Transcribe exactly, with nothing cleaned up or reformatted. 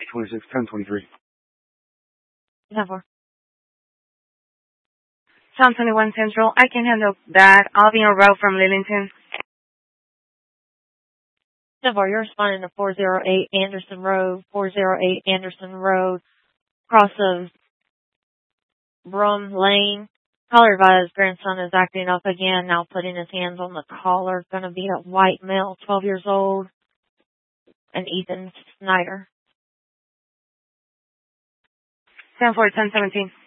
twenty-six, ten twenty-three. ten four. Sound twenty-one Central. I can handle that. I'll be on route from Lillington. ten four, you're responding to four oh eight Anderson Road, four oh eight Anderson Road, cross of Brum Lane. Caller advised grandson is acting up again, now putting his hands on the collar. Going to be a white male, twelve years old, and Ethan Snyder. ten four, ten seventeen.